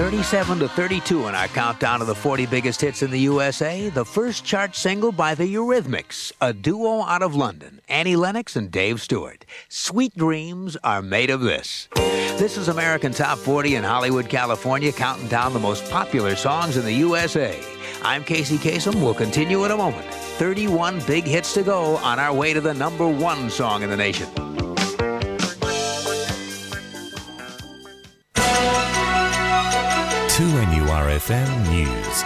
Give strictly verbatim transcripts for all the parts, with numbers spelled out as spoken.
thirty-seven to thirty-two in our countdown of the forty biggest hits in the U S A, the first chart single by the Eurythmics, a duo out of London, Annie Lennox and Dave Stewart. Sweet dreams are made of this. This is American Top forty in Hollywood, California, counting down the most popular songs in the U S A. I'm Casey Kasem. We'll continue in a moment. thirty-one big hits to go on our way to the number one song in the nation. two N U R F M News.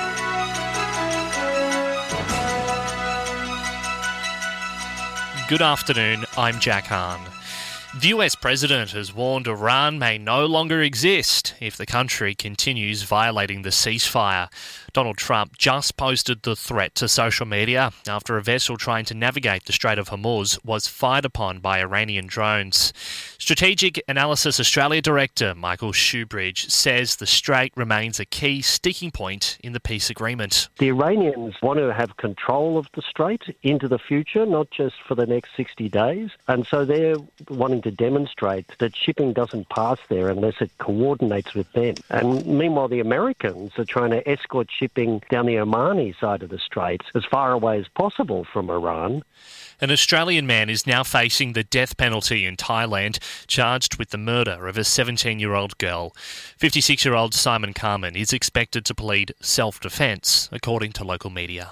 Good afternoon, I'm Jack Hahn. The U S president has warned Iran may no longer exist if the country continues violating the ceasefire. Donald Trump just posted the threat to social media after a vessel trying to navigate the Strait of Hormuz was fired upon by Iranian drones. Strategic Analysis Australia Director Michael Shoebridge says the strait remains a key sticking point in the peace agreement. The Iranians want to have control of the strait into the future, not just for the next sixty days. And so they're wanting to demonstrate that shipping doesn't pass there unless it coordinates with them. And meanwhile, the Americans are trying to escort shipping down the Omani side of the Straits as far away as possible from Iran. An Australian man is now facing the death penalty in Thailand, charged with the murder of a seventeen-year-old girl. fifty-six-year-old Simon Carman is expected to plead self-defence, according to local media.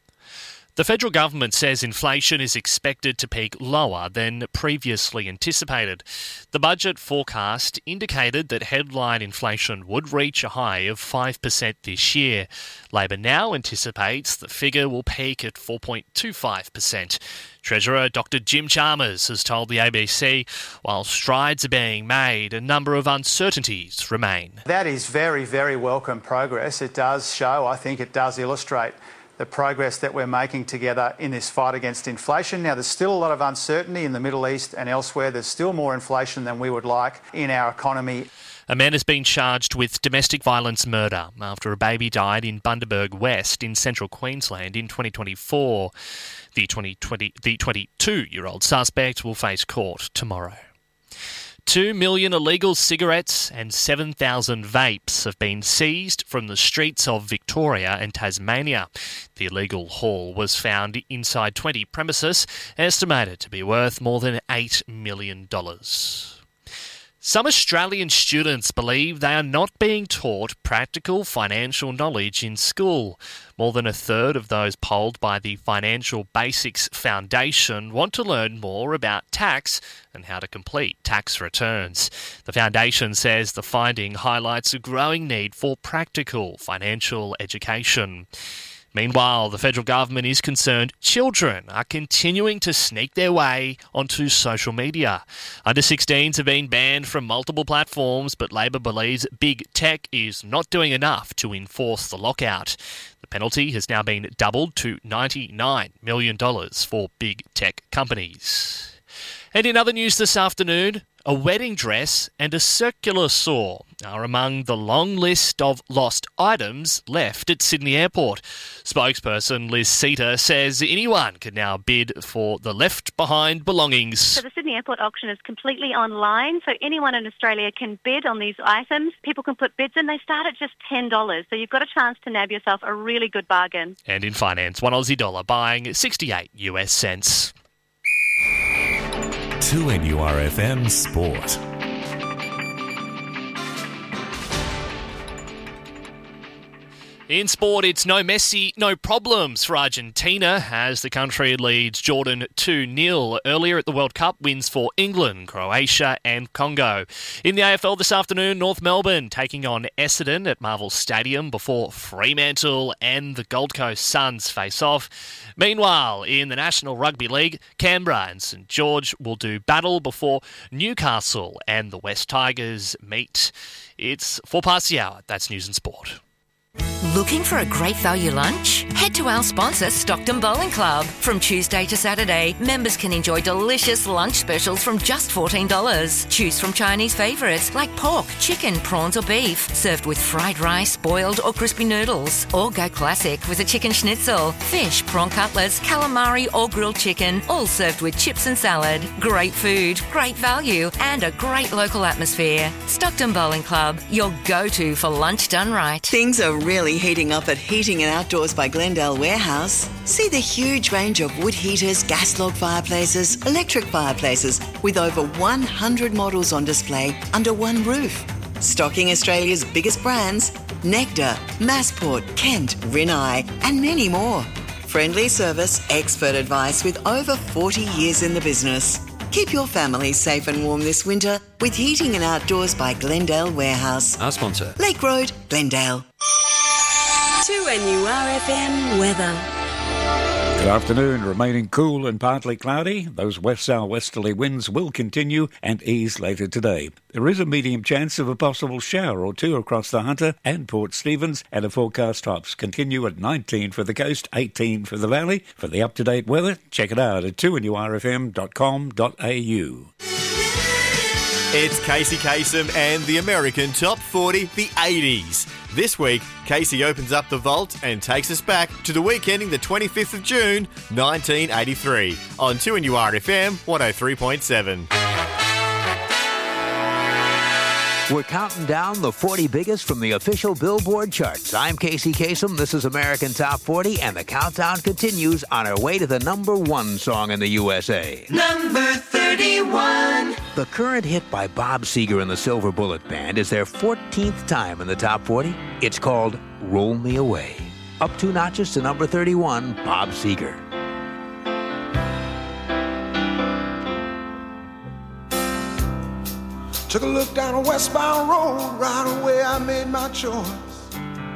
The federal government says inflation is expected to peak lower than previously anticipated. The budget forecast indicated that headline inflation would reach a high of five percent this year. Labor now anticipates the figure will peak at four point two five percent. Treasurer Doctor Jim Chalmers has told the A B C, while strides are being made, a number of uncertainties remain. That is very, very welcome progress. It does show, I think it does illustrate the progress that we're making together in this fight against inflation. Now, there's still a lot of uncertainty in the Middle East and elsewhere. There's still more inflation than we would like in our economy. A man has been charged with domestic violence murder after a baby died in Bundaberg West in central Queensland in twenty twenty-four. The twenty twenty, the twenty-two-year-old suspect will face court tomorrow. Two million illegal cigarettes and seven thousand vapes have been seized from the streets of Victoria and Tasmania. The illegal haul was found inside twenty premises, estimated to be worth more than eight million dollars. Some Australian students believe they are not being taught practical financial knowledge in school. More than a third of those polled by the Financial Basics Foundation want to learn more about tax and how to complete tax returns. The foundation says the finding highlights a growing need for practical financial education. Meanwhile, the federal government is concerned children are continuing to sneak their way onto social media. Under sixteens have been banned from multiple platforms, but Labor believes big tech is not doing enough to enforce the lockout. The penalty has now been doubled to ninety-nine million dollars for big tech companies. And in other news this afternoon, a wedding dress and a circular saw are among the long list of lost items left at Sydney Airport. Spokesperson Liz Seater says anyone can now bid for the left-behind belongings. So the Sydney Airport auction is completely online, so anyone in Australia can bid on these items. People can put bids in. They start at just ten dollars, so you've got a chance to nab yourself a really good bargain. And in finance, one Aussie dollar buying sixty-eight U S cents. two N U R F M Sport. In sport, it's no Messi, no problems for Argentina as the country leads Jordan two nil. Earlier at the World Cup, wins for England, Croatia and Congo. In the A F L this afternoon, North Melbourne taking on Essendon at Marvel Stadium before Fremantle and the Gold Coast Suns face off. Meanwhile, in the National Rugby League, Canberra and St George will do battle before Newcastle and the West Tigers meet. It's four past the hour. That's News and Sport. Looking for a great value lunch? Head to our sponsor, Stockton Bowling Club. From Tuesday to Saturday, members can enjoy delicious lunch specials from just fourteen dollars. Choose from Chinese favourites like pork, chicken, prawns or beef, served with fried rice, boiled or crispy noodles. Or go classic with a chicken schnitzel, fish, prawn cutlets, calamari or grilled chicken, all served with chips and salad. Great food, great value and a great local atmosphere. Stockton Bowling Club, your go-to for lunch done right. Things are really heating up at Heating and Outdoors by Glendale Warehouse. See the huge range of wood heaters, gas log fireplaces, electric fireplaces with over one hundred models on display under one roof. Stocking Australia's biggest brands, Nectar, Massport, Kent, Rinnai and many more. Friendly service, expert advice with over forty years in the business. Keep your family safe and warm this winter with Heating and Outdoors by Glendale Warehouse. Our sponsor. Lake Road, Glendale. two N U R F M weather. Good afternoon. Remaining cool and partly cloudy. Those west-south-westerly winds will continue and ease later today. There is a medium chance of a possible shower or two across the Hunter and Port Stephens, and the forecast tops continue at nineteen for the coast, eighteen for the valley. For the up-to-date weather, check it out at two N U R F M dot com dot A U. It's Casey Kasem and the American Top forty, the eighties. This week, Casey opens up the vault and takes us back to the week ending the twenty-fifth of June, nineteen eighty-three, on two N U R F M one oh three point seven. We're counting down the forty biggest from the official Billboard charts. I'm Casey Kasem. This is American Top forty, and the countdown continues on our way to the number one song in the U S A. Number thirty-one. The current hit by Bob Seger and the Silver Bullet Band is their fourteenth time in the Top forty. It's called Roll Me Away. Up two notches to number thirty-one, Bob Seger. Took a look down a westbound road, right away I made my choice.